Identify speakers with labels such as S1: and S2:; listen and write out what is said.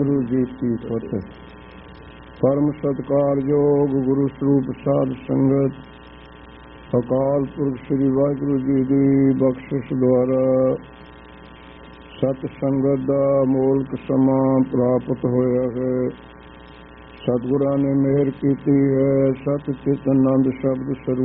S1: वाहिगुरु जी की फतेह। परम सत्कारयोग गुरु स्वरूप साध संगत अकाल पुरख श्री वाहिगुरु जी की बख्शिश द्वारा सत संगत का मोलक समा प्राप्त होया है। सतगुरां ने मेहर की है। सत चित आनंद शब्द स्वरूप